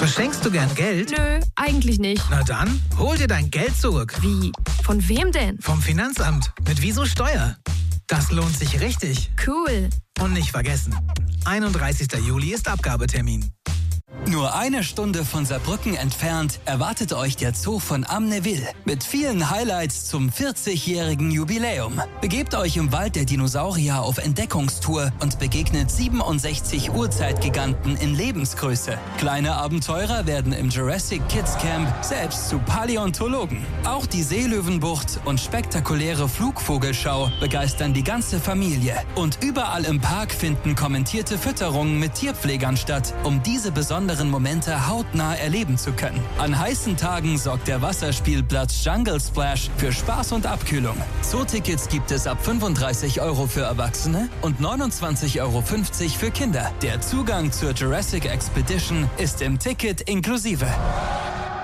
Verschenkst du gern Geld? Nö, eigentlich nicht. Na dann, hol dir dein Geld zurück. Wie? Von wem denn? Vom Finanzamt. Mit Wieso Steuer. Das lohnt sich richtig. Cool. Und nicht vergessen, 31. Juli ist Abgabetermin. Nur eine Stunde von Saarbrücken entfernt erwartet euch der Zoo von Amneville mit vielen Highlights zum 40-jährigen Jubiläum. Begebt euch im Wald der Dinosaurier auf Entdeckungstour und begegnet 67 Urzeitgiganten in Lebensgröße. Kleine Abenteurer werden im Jurassic Kids Camp selbst zu Paläontologen. Auch die Seelöwenbucht und spektakuläre Flugvogelschau begeistern die ganze Familie. Und überall im Park finden kommentierte Fütterungen mit Tierpflegern statt, um diese besonderen Momente hautnah erleben zu können. An heißen Tagen sorgt der Wasserspielplatz Jungle Splash für Spaß und Abkühlung. Zootickets gibt es ab 35 € für Erwachsene und 29,50 € für Kinder. Der Zugang zur Jurassic Expedition ist im Ticket inklusive.